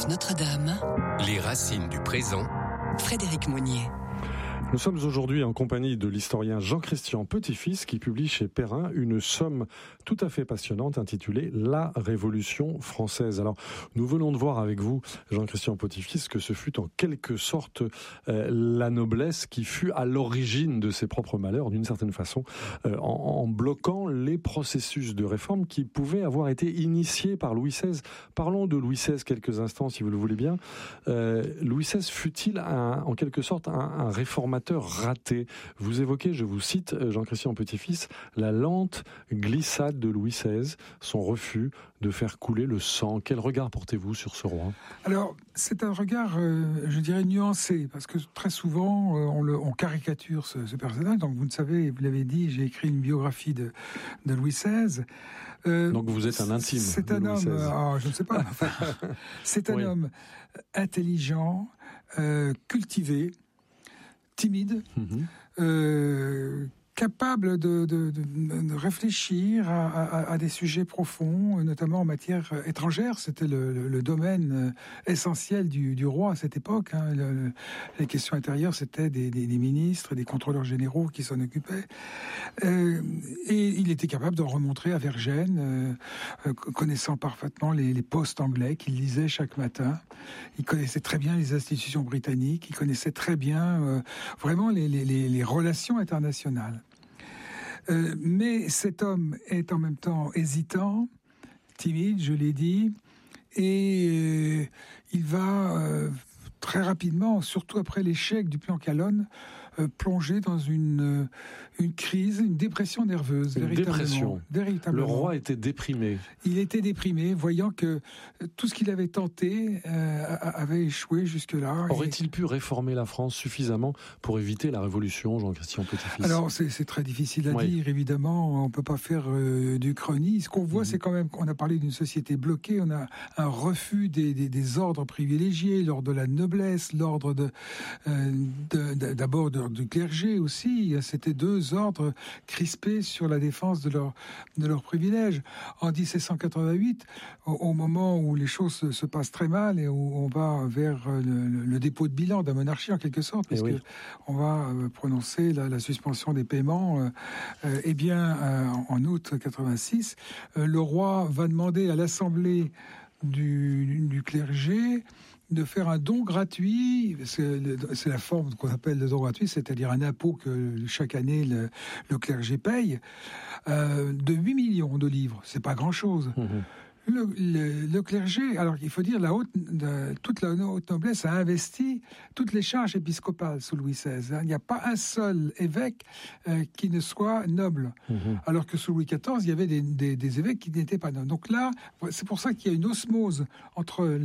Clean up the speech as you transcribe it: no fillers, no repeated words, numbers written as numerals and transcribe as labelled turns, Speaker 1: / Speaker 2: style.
Speaker 1: RCF Notre-Dame,
Speaker 2: Les racines du présent.
Speaker 1: Frédéric Monnier.
Speaker 3: Nous sommes aujourd'hui en compagnie de l'historien Jean-Christian Petit-Fils qui publie chez Perrin une somme tout à fait passionnante intitulée « La Révolution française ». Alors, nous venons de voir avec vous, Jean-Christian Petit-Fils, que ce fut en quelque sorte la noblesse qui fut à l'origine de ses propres malheurs, d'une certaine façon, en bloquant les processus de réforme qui pouvaient avoir été initiés par Louis XVI. Parlons de Louis XVI quelques instants, si vous le voulez bien. Louis XVI fut-il en quelque sorte un réformateur raté? Vous évoquez, je vous cite, Jean-Christian Petit-Fils, la lente glissade de Louis XVI, son refus de faire couler le sang. Quel regard portez-vous sur ce roi?
Speaker 4: Alors, c'est un regard, je dirais, nuancé, parce que très souvent, on caricature ce personnage. Donc, vous le savez, vous l'avez dit, j'ai écrit une biographie de Louis XVI.
Speaker 3: Donc, vous êtes un intime.
Speaker 4: C'est un homme, je ne sais pas. C'est un homme intelligent, cultivé, timide, capable de réfléchir à des sujets profonds, notamment en matière étrangère. C'était le domaine essentiel du roi à cette époque. Les questions intérieures, c'était des ministres, des contrôleurs généraux qui s'en occupaient. Et il était capable de remontrer à Vergennes, connaissant parfaitement les postes anglais qu'il lisait chaque matin. Il connaissait très bien les institutions britanniques, il connaissait très bien vraiment les relations internationales. Mais cet homme est en même temps hésitant, timide, je l'ai dit, et il va très rapidement, surtout après l'échec du plan Calonne, plonger dans une crise, une dépression nerveuse. Véritablement.
Speaker 3: Le roi était déprimé.
Speaker 4: Il était déprimé, voyant que tout ce qu'il avait tenté avait échoué jusque-là.
Speaker 3: Aurait-il pu réformer la France suffisamment pour éviter la révolution, Jean-Christian Petit-Fils?
Speaker 4: Alors, c'est très difficile à dire, évidemment. On ne peut pas faire du chrony. Ce qu'on voit, c'est quand même qu'on a parlé d'une société bloquée. On a un refus des ordres privilégiés, l'ordre de la noblesse, l'ordre d'abord du clergé aussi. C'était deux ordres crispés sur la défense de leurs privilèges. En 1788, au moment où les choses se passent très mal et où on va vers le dépôt de bilan de la monarchie en quelque sorte, parce que on va prononcer la suspension des paiements, en août 86, le roi va demander à l'Assemblée du clergé de faire un don gratuit, c'est la forme qu'on appelle le don gratuit, c'est-à-dire un impôt que chaque année le clergé paye, de 8 millions de livres. C'est pas grand-chose. Le clergé, alors il faut dire, toute la haute noblesse a investi toutes les charges épiscopales sous Louis XVI. Il n'y a pas un seul évêque qui ne soit noble. Alors que sous Louis XIV, il y avait des évêques qui n'étaient pas nobles. Donc là, c'est pour ça qu'il y a une osmose entre